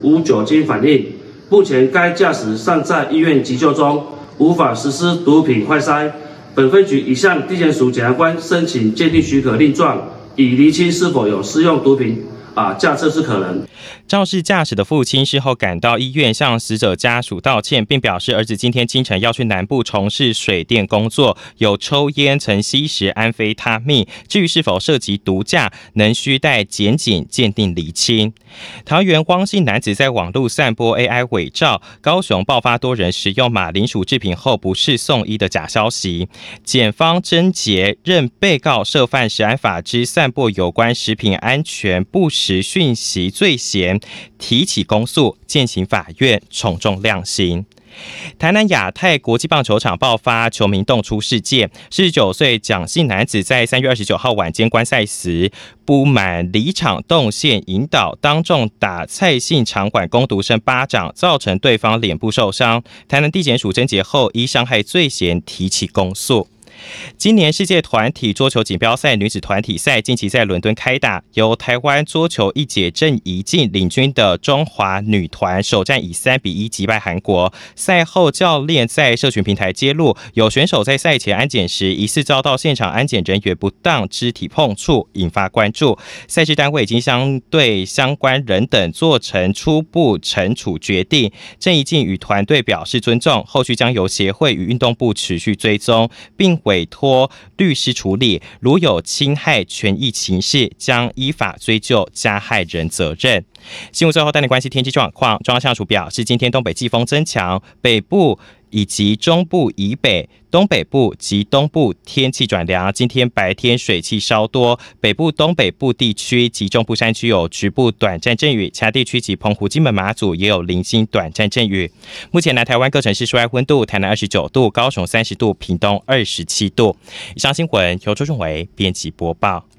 无酒精反应。目前该驾驶尚在医院急救中，无法实施毒品快筛。本分局已向地检署检察官申请鉴定许可令状，以厘清是否有施用毒品驾车之可能。 肇事驾驶的父亲事后赶到医院向死者家属道歉，并表示儿子今天清晨要去南部从事水电工作，有抽烟，曾吸食安非他命。至于是否涉及毒驾，仍需待检警鉴定厘清。桃园汪姓男子在网络散播 AI 伪造，高雄爆发多人使用马铃薯制品后不适送医的假消息。检方侦结认被告涉犯食安法之散播有关食品安全不实讯息罪嫌，提起公诉，践行法院从重量刑。台南亚太国际棒球场爆发球迷动粗事件，49岁蒋姓男子在3月29号晚间观赛时，不满离场动线引导，当众打蔡姓场馆工读生巴掌，造成对方脸部受伤。台南地检署侦结后，依伤害罪嫌提起公诉。今年世界团体桌球锦标赛女子团体赛近期在伦敦开打，由台湾桌球一姐郑怡静领军的中华女团首战以3-1击败韩国。赛后教练在社群平台揭露，有选手在赛前安检时疑似遭到现场安检人员不当肢体碰触，引发关注。赛事单位已经对相关人等做成初步惩处决定。郑怡静与团队表示尊重，后续将由协会与运动部持续追踪，并委托律师处理，如有侵害权益情事，将依法追究加害人责任。新闻最后带你关系天气状况，中央气象署表示，今天东北季风增强，北部以及中部以北、东北部及东部天气转凉，今天白天水汽稍多，北部、东北部地区及中部山区有局部短暂阵雨，其他地区及澎湖、金门、马祖也有零星短暂阵雨。目前南台湾各城市室外温度，台南29度，高雄30度，屏东27度。以上新闻由周仲维编辑播报。